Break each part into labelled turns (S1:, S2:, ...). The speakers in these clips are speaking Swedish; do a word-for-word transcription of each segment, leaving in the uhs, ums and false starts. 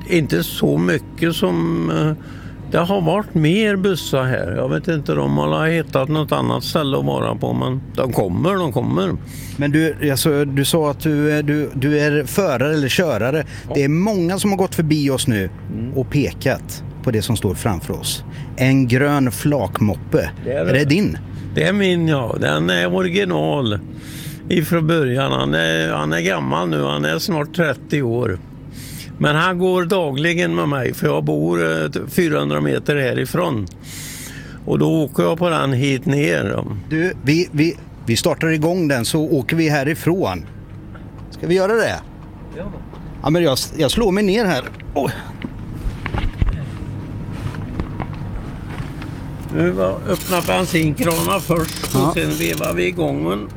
S1: inte så mycket som... Det har varit mer bussar här. Jag vet inte om man har hittat något annat ställe att vara på, men de kommer, de kommer.
S2: Men du, alltså, du sa att du, du, du är förare eller körare. Ja. Det är många som har gått förbi oss nu mm. och pekat på det som står framför oss. En grön flakmoppe. Det är, det. är det din?
S1: Det är min, ja. Den är original ifrån början. Han är, han är gammal nu, han är snart trettio år. Men han går dagligen med mig, för jag bor fyrahundra meter härifrån. Och då åker jag på den hit ner.
S2: Du, vi, vi, vi startar igång den så åker vi härifrån. Ska vi göra det? Ja. Ja, men jag, jag slår mig ner här. Oh.
S1: Nu öppna bensinkranar först och ja. sen vevar vi igången.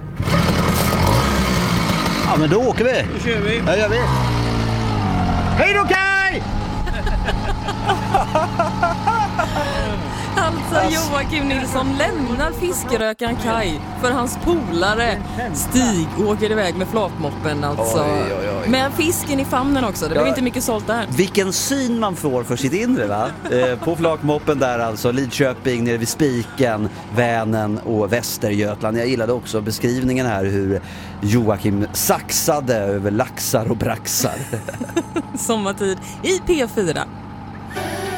S2: Ja, men då åker vi.
S1: Då kör vi.
S2: Ja, gör vi. Hej då, Kaj!
S3: Alltså Joakim Nilsson lämnar fiskerökaren Kaj för hans polare Stig åker iväg med flakmoppen alltså. Oj, oj, oj. Med fisken i famnen också, det ja, blir inte mycket sålt där.
S4: Vilken syn man får för sitt inre, va? eh, på flakmoppen där alltså, Lidköping nere vid Spiken, Vänern och Västergötland. Jag gillade också beskrivningen här hur Joakim saxade över laxar och braxar.
S3: Sommartid i P fyra.